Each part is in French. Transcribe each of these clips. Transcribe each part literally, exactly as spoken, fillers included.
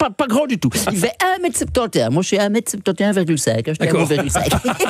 pas, pas grand du tout. Il fait un mètre soixante et onze. Moi, je suis un mètre soixante et onze virgule cinq. Hein, je D'accord. virgule cinq.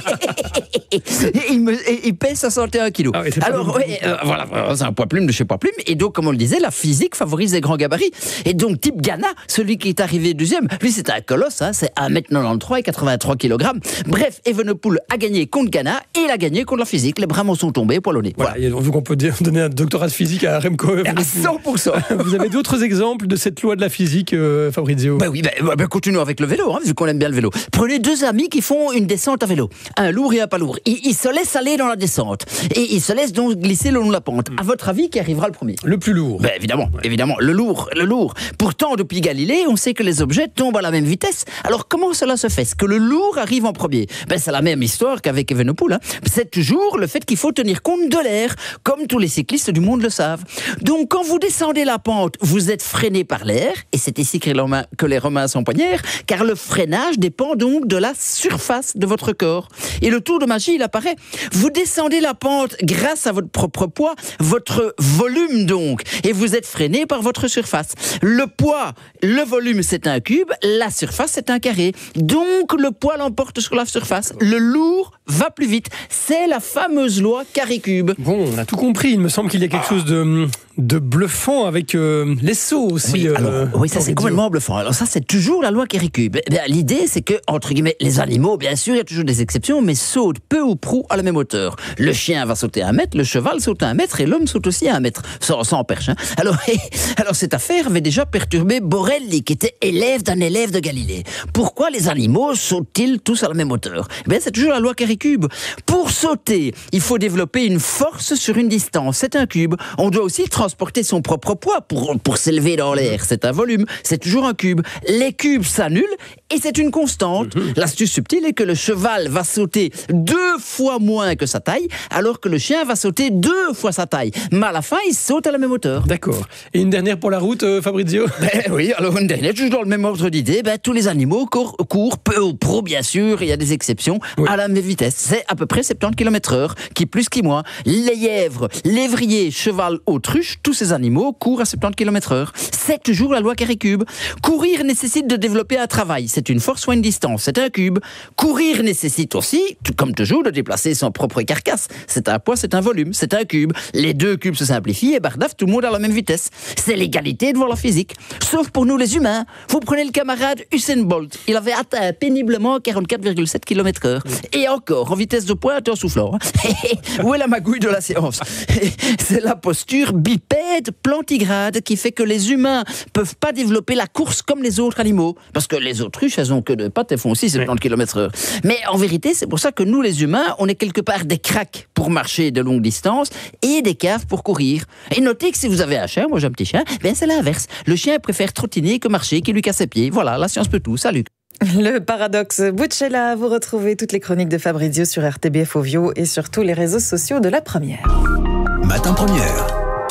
Et il, me, et il pèse soixante et un kilos. Ah oui, c'est Alors, pas ouais, euh, voilà, c'est un poids plume de chez poids plume. Et donc, comme on le disait, la physique favorise les grands gabarits. Et donc, type Ghana, celui qui est arrivé deuxième, lui, c'est un colosse. Hein, c'est un mètre quatre-vingt-treize et quatre-vingt-trois kilogrammes. Bref, Evenepoel a gagné contre Ghana et il a gagné contre la physique. Les bras m'en sont tombés, poil au nez. Voilà, voilà. Vu qu'on peut donner un doctorat de physique à Remco. À cent pour cent. Vous avez d'autres exemples de cette loi de la physique, euh, Fabrizio? Bah oui, bah, bah, continuons avec le vélo, hein, vu qu'on aime bien le vélo. Prenez deux amis qui font une descente à vélo, un lourd et un pas lourd. Ils, ils se laissent aller dans la descente et ils se laissent donc glisser le long de la pente. À votre avis, qui arrivera le premier? Le plus lourd. Ben évidemment, ouais. évidemment, le lourd, le lourd. Pourtant, depuis Galilée, on sait que les objets tombent à la même vitesse. Alors comment cela se fait? Est-ce que le lourd arrive en premier? Ben c'est la même histoire qu'avec Evenepoel. Hein. C'est toujours le fait qu'il faut tenir compte de l'air, comme tous les cyclistes du monde le savent. Donc quand vous descendez la pente, vous êtes freiné par l'air, et c'est ici que les Romains, que les Romains s'empoignèrent, car le freinage dépend donc de la surface de votre corps. Et le tour de magie, il apparaît. Vous descendez la pente grâce à votre propre poids, votre volume donc, et vous êtes freiné par votre surface. Le poids, le volume, c'est un cube, la surface, c'est un carré. Donc le poids l'emporte sur la surface. Le lourd va plus vite. C'est la fameuse loi carré-cube. Bon, on a tout compris. Il me semble qu'il y a quelque chose de, de bluffant avec euh, les sauts aussi. Oui, alors, euh, oui ça c'est complètement bluffant. Alors ça c'est toujours la loi carré-cube. Eh bien, l'idée c'est que, entre guillemets, les animaux, bien sûr, il y a toujours des exceptions, mais sautent peu ou prou à la même hauteur. Le chien va sauter à un mètre, le cheval saute à un mètre et l'homme saute aussi à un mètre, sans, sans perche. Hein. Alors, alors cette affaire avait déjà perturbé Borelli, qui était élève d'un élève de Galilée. Pourquoi les animaux sautent-ils tous à la même hauteur? Eh bien, c'est toujours la loi carré-cube. Pour sauter, il faut développer une force sur une distance. C'est un cube. On doit aussi transporter son propre poids pour, pour s'élever dans l'air. C'est un volume. C'est toujours un cube. Les cubes s'annulent et c'est une constante. Mmh. L'astuce subtile est que le cheval va sauter deux fois moins que sa taille, alors que le chien va sauter deux fois sa taille. Mais à la fin, il saute à la même hauteur. D'accord. Et une dernière pour la route, euh, Fabrizio? Ben oui, alors une dernière, toujours dans le même ordre d'idée. Ben, tous les animaux courent, courent peu ou prou, bien sûr, il y a des exceptions, oui. à la même vitesse. C'est à peu près soixante-dix kilomètres heure, qui plus qui moins. Les lièvres, lévriers, cheval, autruche, tous ces animaux courent à soixante-dix kilomètres heure. C'est toujours la loi carré-cube. Courir nécessite de développer un travail. C'est une force ou une distance. C'est un cube. Courir nécessite aussi, comme toujours, de déplacer son propre carcasse. C'est un poids, c'est un volume, c'est un cube. Les deux cubes se simplifient et bardaf, tout le monde à la même vitesse. C'est l'égalité devant la physique. Sauf pour nous les humains. Vous prenez le camarade Usain Bolt. Il avait atteint péniblement quarante-quatre virgule sept kilomètres heure. Et encore, en vitesse de pointe, en soufflant. Où est la magouille de la séance? C'est la posture bipède plantigrade qui fait que les humains peuvent pas développer la course comme les autres animaux. Parce que les autruches, elles ont que deux pattes, elles font aussi soixante kilomètres heure. Mais en vérité, c'est pour ça que nous, les humains, on est quelque part des cracks pour marcher de longues distances et des caves pour courir. Et notez que si vous avez un chien, moi j'ai un petit chien, ben c'est l'inverse. Le chien préfère trottiner que marcher, qui lui casse ses pieds. Voilà, la science peut tout. Salut. Le paradoxe Buccella, vous retrouvez toutes les chroniques de Fabrizio sur R T B F Ovio et sur tous les réseaux sociaux de la Première. Matin Première.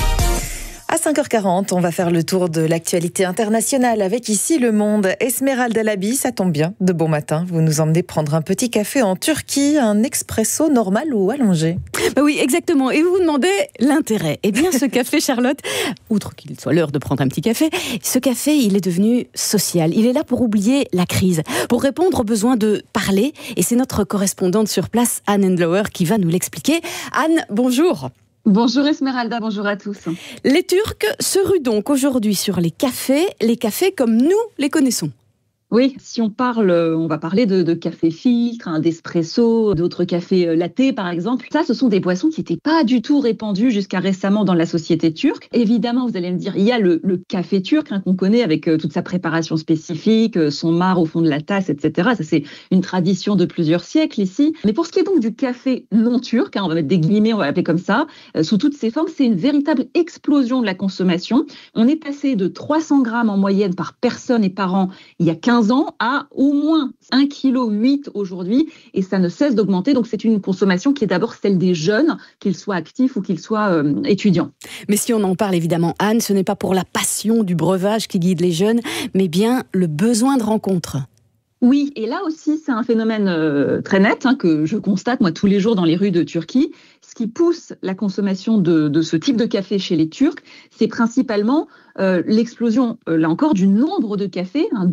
À cinq heures quarante, on va faire le tour de l'actualité internationale avec ici Le Monde. Esmeralda Labi, ça tombe bien, de bon matin. Vous nous emmenez prendre un petit café en Turquie, un expresso normal ou allongé? Bah oui, exactement. Et vous vous demandez l'intérêt. Eh bien, ce café, Charlotte, outre qu'il soit l'heure de prendre un petit café, ce café, il est devenu social. Il est là pour oublier la crise, pour répondre aux besoins de parler. Et c'est notre correspondante sur place, Anne Endlower, qui va nous l'expliquer. Anne, bonjour. Bonjour Esmeralda, bonjour à tous. Les Turcs se ruent donc aujourd'hui sur les cafés, les cafés comme nous les connaissons. Oui, si on parle, on va parler de, de café filtre, hein, d'espresso, d'autres cafés latte par exemple. Ça, ce sont des boissons qui n'étaient pas du tout répandues jusqu'à récemment dans la société turque. Évidemment, vous allez me dire, il y a le, le café turc hein, qu'on connaît avec euh, toute sa préparation spécifique, euh, son marc au fond de la tasse, et cetera. Ça, c'est une tradition de plusieurs siècles ici. Mais pour ce qui est donc du café non turc, hein, on va mettre des guillemets, on va l'appeler comme ça, euh, sous toutes ses formes, c'est une véritable explosion de la consommation. On est passé de trois cents grammes en moyenne par personne et par an il y a quinze ans à au moins un virgule huit kilos aujourd'hui et ça ne cesse d'augmenter. Donc c'est une consommation qui est d'abord celle des jeunes, qu'ils soient actifs ou qu'ils soient euh, étudiants. Mais si on en parle évidemment, Anne, ce n'est pas pour la passion du breuvage qui guide les jeunes, mais bien le besoin de rencontre. Oui, et là aussi, c'est un phénomène euh, très net hein, que je constate moi tous les jours dans les rues de Turquie. Ce qui pousse la consommation de, de ce type de café chez les Turcs, c'est principalement euh, l'explosion, euh, là encore, du nombre de cafés. Hein,